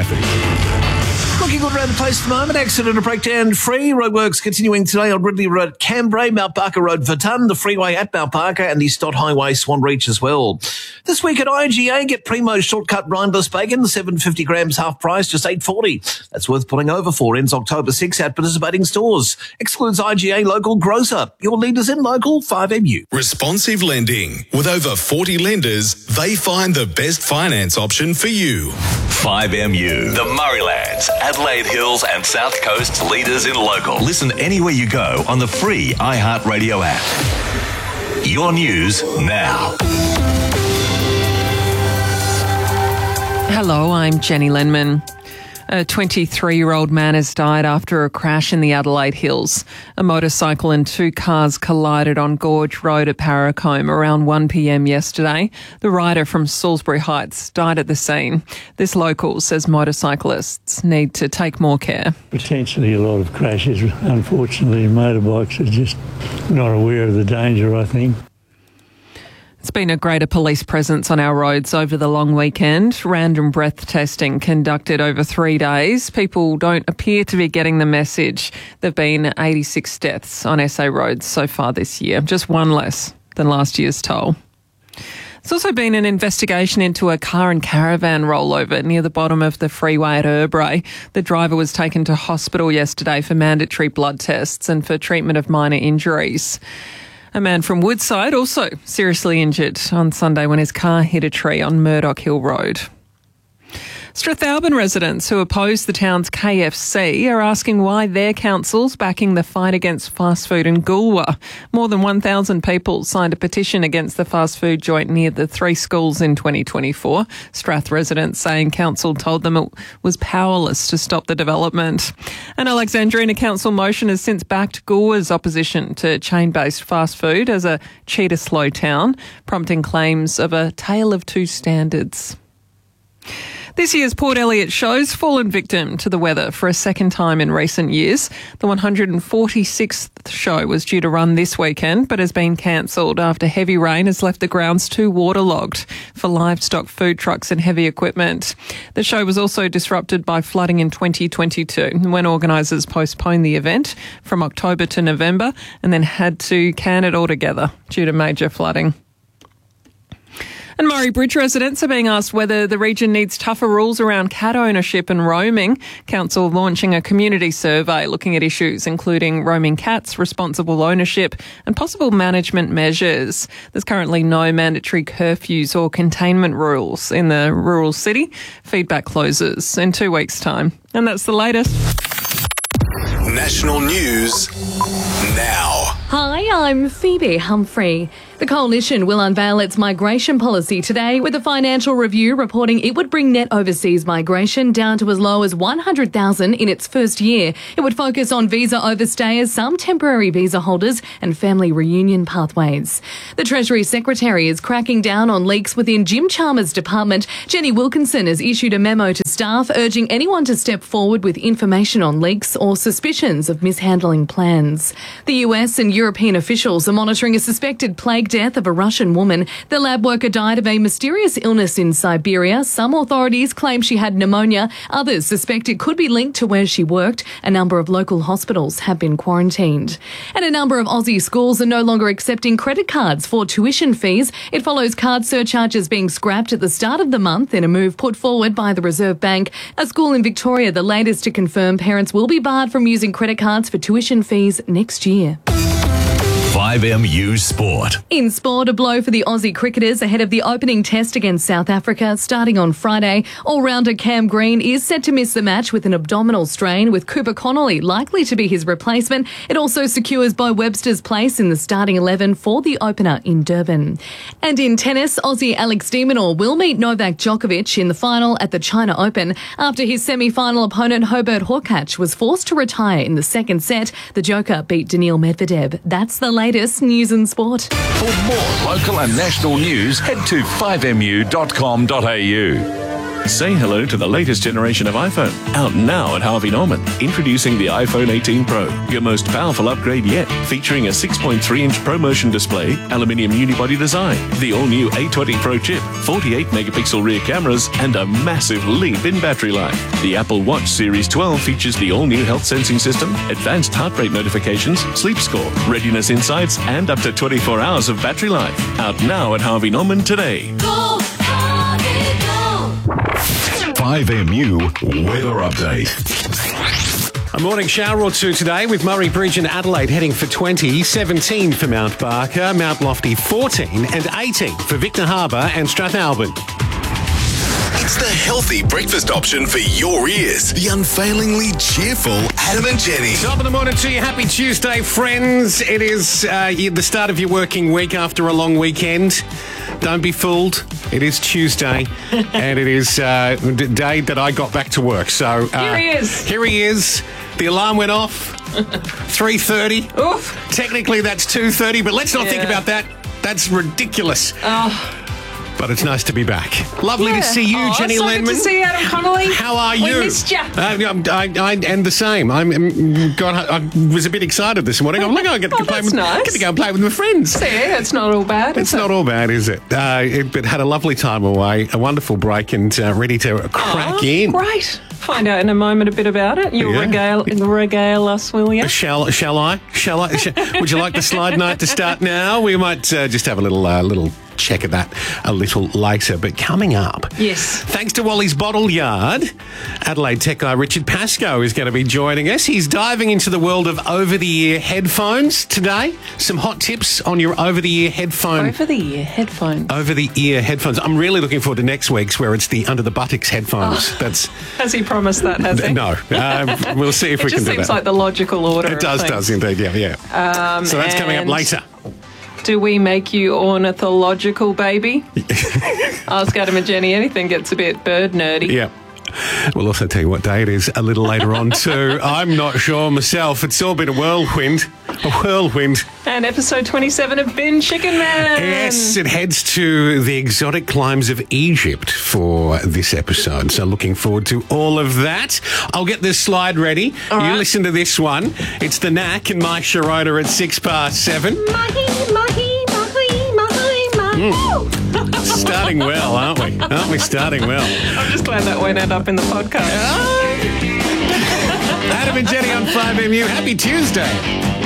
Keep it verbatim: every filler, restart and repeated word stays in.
traffic. Looking good around the place at the moment. Accident and breakdown free. Roadworks continuing today on Ridley Road at Cambrai, Mount Barker Road, Verton, the freeway at Mount Barker, and the Stott Highway, Swan Reach as well. This week at I G A, get Primo shortcut rindless bacon, seven hundred fifty grams half price, just eight forty. That's worth pulling over for. Ends October sixth at participating stores. Excludes I G A local grocer. Your leaders in local five M U. Responsive lending. With over forty lenders, they find the best finance option for you. five M U, the Murraylands, Adelaide Hills and South Coast's leaders in local. Listen anywhere you go on the free iHeartRadio app. Your news now. Hello, I'm Jenny Lenman. A twenty-three-year-old man has died after a crash in the Adelaide Hills. A motorcycle and two cars collided on Gorge Road at Paracombe around one p.m. yesterday. The rider from Salisbury Heights died at the scene. This local says motorcyclists need to take more care. Potentially a lot of crashes. Unfortunately, motorbikes are just not aware of the danger, I think. It's been a greater police presence on our roads over the long weekend. Random breath testing conducted over three days. People don't appear to be getting the message. There have been eighty-six deaths on S A roads so far this year, just one less than last year's toll. There's also been an investigation into a car and caravan rollover near the bottom of the freeway at Urbray. The driver was taken to hospital yesterday for mandatory blood tests and for treatment of minor injuries. A man from Woodside also seriously injured on Sunday when his car hit a tree on Murdoch Hill Road. Strathalbyn residents who oppose the town's K F C are asking why their council's backing the fight against fast food in Goolwa. More than one thousand people signed a petition against the fast food joint near the three schools in twenty twenty-four. Strath residents saying council told them it was powerless to stop the development. An Alexandrina council motion has since backed Goolwa's opposition to chain-based fast food as a cheetah-slow town, prompting claims of a tale of two standards. This year's Port Elliot show's fallen victim to the weather for a second time in recent years. The one hundred forty-sixth show was due to run this weekend but has been cancelled after heavy rain has left the grounds too waterlogged for livestock, food trucks and heavy equipment. The show was also disrupted by flooding in twenty twenty-two when organisers postponed the event from October to November and then had to can it altogether due to major flooding. And Murray Bridge residents are being asked whether the region needs tougher rules around cat ownership and roaming. Council launching a community survey looking at issues including roaming cats, responsible ownership and possible management measures. There's currently no mandatory curfews or containment rules in the rural city. Feedback closes in two weeks' time. And that's the latest. National news now. Hi, I'm Phoebe Humphrey. The Coalition will unveil its migration policy today, with a financial review reporting it would bring net overseas migration down to as low as one hundred thousand in its first year. It would focus on visa overstayers, some temporary visa holders and family reunion pathways. The Treasury Secretary is cracking down on leaks within Jim Chalmers' department. Jenny Wilkinson has issued a memo to staff urging anyone to step forward with information on leaks or suspicions of mishandling plans. The U S and European officials are monitoring a suspected plague death of a Russian woman. The lab worker died of a mysterious illness in Siberia. Some authorities claim she had pneumonia. Others suspect it could be linked to where she worked. A number of local hospitals have been quarantined. And a number of Aussie schools are no longer accepting credit cards for tuition fees. It follows card surcharges being scrapped at the start of the month in a move put forward by the Reserve Bank. A school in Victoria, the latest to confirm parents will be barred from using credit cards for tuition fees next year. five M U Sport. In sport, a blow for the Aussie cricketers ahead of the opening test against South Africa starting on Friday. All-rounder Cam Green is set to miss the match with an abdominal strain, with Cooper Connolly likely to be his replacement. It also secures Bo Webster's place in the starting eleven for the opener in Durban. And in tennis, Aussie Alex de Minaur will meet Novak Djokovic in the final at the China Open. After his semi-final opponent Hubert Hurkacz was forced to retire in the second set, the Joker beat Daniil Medvedev. That's the latest news and sport. For more local and national news, head to five m u dot com dot a u. Say hello to the latest generation of iPhone. Out now at Harvey Norman. Introducing the iPhone eighteen Pro. Your most powerful upgrade yet. Featuring a six point three inch ProMotion display, aluminium unibody design, the all-new A twenty Pro chip, forty-eight megapixel rear cameras, and a massive leap in battery life. The Apple Watch Series twelve features the all-new health sensing system, advanced heart rate notifications, sleep score, readiness insights, and up to twenty-four hours of battery life. Out now at Harvey Norman today. Go, Harvey, go. five M U Weather Update. A morning shower or two today with Murray Bridge and Adelaide heading for twenty, seventeen for Mount Barker, Mount Lofty fourteen and eighteen for Victor Harbour and Strathalbyn. It's the healthy breakfast option for your ears. The unfailingly cheerful Adam and Jenny. Top of the morning to you. Happy Tuesday, friends. It is uh, the start of your working week after a long weekend. Don't be fooled. It is Tuesday, and it is uh, the day that I got back to work. So uh, Here he is. Here he is. The alarm went off. three thirty. Oof. Technically, that's two thirty, but let's not Yeah. think about that. That's ridiculous. Oh. But it's nice to be back. Lovely Yeah. to see you, Oh, Jenny so Lenman. good to see you, Adam Connolly. How are We you? missed ya. Uh, I'm- I, I, and the same. I'm, um, God, I was a bit excited this morning. I'm like, I get to Oh, go play that's with, nice. get to go and play with my friends. See, it's not all bad. It's is not it? all bad, is it? Uh, it but had a lovely time away, a wonderful break, and uh, ready to crack Oh, in. Great. Find out in a moment a bit about it. You'll Yeah. regale, regale us, will you? Shall shall I? Shall I? Sh- would you like the slide night to start now? We might uh, just have a little uh, little check of that a little later. But coming up, Yes. thanks to Wally's Bottle Yard, Adelaide tech guy Richard Pascoe is going to be joining us. He's diving into the world of over-the-ear headphones today. Some hot tips on your over-the-ear headphone. Over the ear headphones. Over-the-ear headphones. I'm really looking forward to next week's where it's the under-the-buttocks headphones. That's Has he promised that, has he? no. Um, we'll see if It we just can do seems that. like the logical order. It of does, things. does indeed. Yeah, yeah. Um, so that's coming up and later. Do we make you ornithological, baby? Ask Adam and Jenny. Anything gets a bit bird nerdy. Yeah. We'll also tell you what day it is a little later on too. I'm not sure myself. It's all been a whirlwind. A whirlwind. And episode twenty-seven of Bin Chicken Man. Yes, it heads to the exotic climes of Egypt for this episode. So looking forward to all of that. I'll get this slide ready. All you right. listen to this one. It's The Knack and My Sharona at six past seven. Mahi, mahi, mahi, mahi, mahi. Starting well, aren't we? Aren't we starting well? I'm just glad that won't end up in the podcast. Adam and Jenny on five M U. Happy Tuesday.